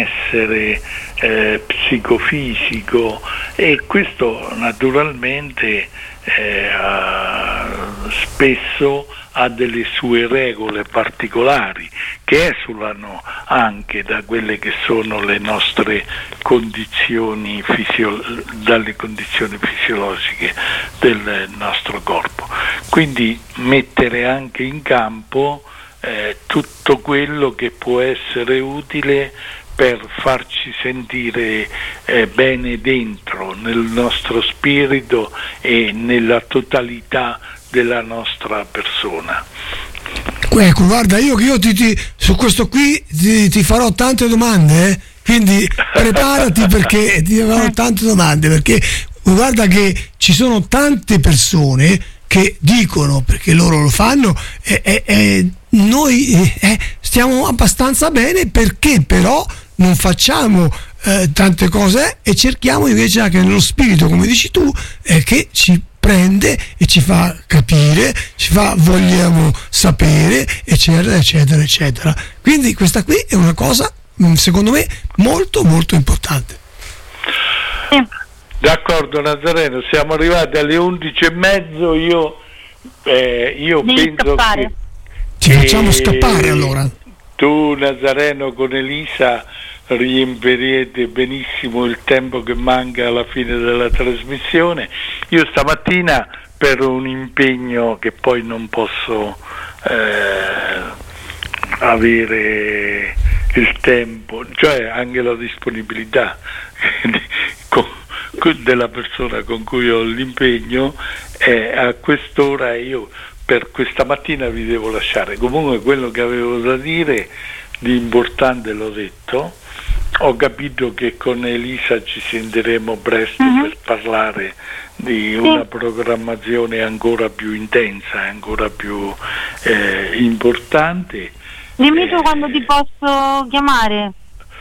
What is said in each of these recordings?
benessere psicofisico, e questo naturalmente spesso ha delle sue regole particolari che esulano anche da quelle che sono le nostre condizioni dalle condizioni fisiologiche del nostro corpo. Quindi mettere anche in campo tutto quello che può essere utile per farci sentire bene dentro, nel nostro spirito e nella totalità della nostra persona. Ecco, guarda, io su questo qui ti farò tante domande, quindi preparati perché ti farò tante domande, perché guarda che ci sono tante persone che dicono, perché loro lo fanno, noi stiamo abbastanza bene, perché però non facciamo tante cose e cerchiamo invece anche nello spirito, come dici tu, che ci prende e ci fa capire, vogliamo sapere, eccetera eccetera eccetera. Quindi questa qui è una cosa secondo me molto molto importante. D'accordo Nazareno, siamo arrivati alle 11:30, io penso che ci facciamo scappare allora. Tu Nazareno con Elisa riempirete benissimo il tempo che manca alla fine della trasmissione. Io stamattina, per un impegno che poi non posso avere il tempo, cioè anche la disponibilità della persona con cui ho l'impegno, a quest'ora io per questa mattina vi devo lasciare. Comunque quello che avevo da dire di importante l'ho detto. Ho capito che con Elisa ci sentiremo presto per parlare di una programmazione ancora più intensa, ancora più importante. Dimmi tu quando ti posso chiamare.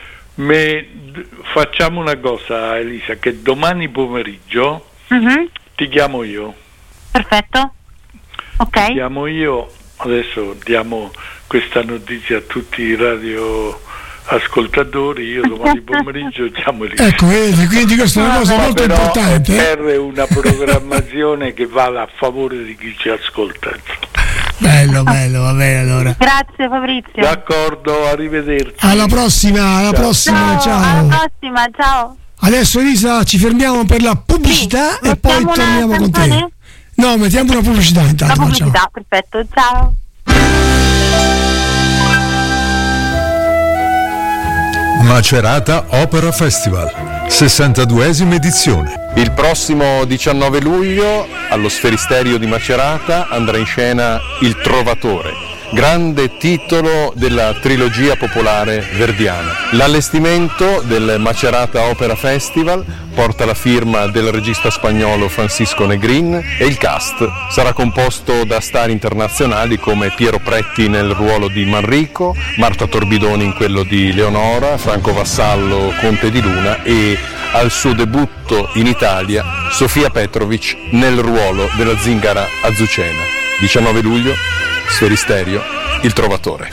Facciamo una cosa Elisa, che domani pomeriggio ti chiamo io. Perfetto, ok. Ti chiamo io, adesso diamo questa notizia a tutti i radio ascoltatori, io domani pomeriggio chiamo Elisa. Ecco, quindi questa è una cosa molto importante. Per una programmazione che vada a favore di chi ci ascolta. Bello, va bene allora. Grazie Fabrizio. D'accordo, arrivederci. Alla prossima, ciao. Alla prossima, ciao. Adesso Elisa ci fermiamo per la pubblicità e poi torniamo con te. No, mettiamo una pubblicità intanto. La pubblicità, perfetto, ciao. Macerata Opera Festival, 62esima edizione. Il prossimo 19 luglio allo Sferisterio di Macerata andrà in scena Il Trovatore, grande titolo della trilogia popolare verdiana. L'allestimento del Macerata Opera Festival porta la firma del regista spagnolo Francisco Negrin e il cast sarà composto da star internazionali come Piero Pretti nel ruolo di Manrico, Marta Torbidoni in quello di Leonora, Franco Vassallo Conte di Luna e al suo debutto in Italia Sofia Petrovic nel ruolo della zingara Azucena. 19 luglio, Sferisterio, Il Trovatore.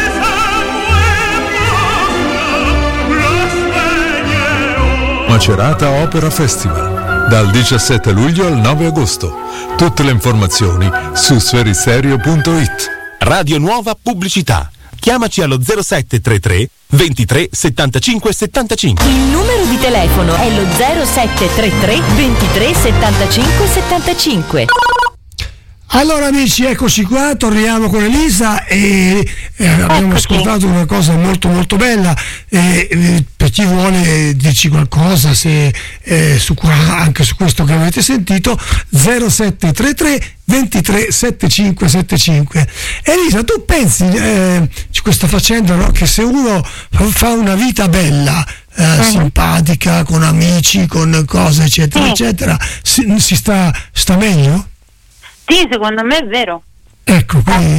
Macerata Opera Festival, dal 17 luglio al 9 agosto. Tutte le informazioni su sferisterio.it. Radio Nuova Pubblicità. Chiamaci allo 0733 23 75 75. Il numero di telefono è lo 0733 23 75 75. Allora amici, eccoci qua, torniamo con Elisa e abbiamo ascoltato una cosa molto molto bella. Per chi vuole dirci qualcosa anche su questo che avete sentito, 0733 23 75 75. Elisa, tu pensi questa faccenda, no? Che se uno fa una vita bella, simpatica, con amici, con cose eccetera eccetera, si sta meglio? Sì, secondo me è vero. Ecco,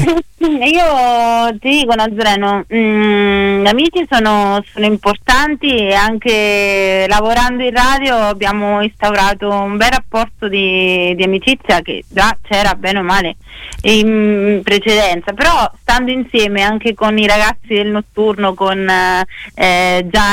io ti dico Nazareno, gli amici sono importanti e anche lavorando in radio abbiamo instaurato un bel rapporto di amicizia che già c'era bene o male in precedenza, però stando insieme anche con i ragazzi del notturno, con Gian